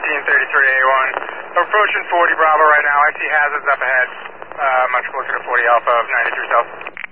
1533A1. Approaching 40 Bravo right now. I see hazards up ahead. Much closer to 40 Alpha of 93 South.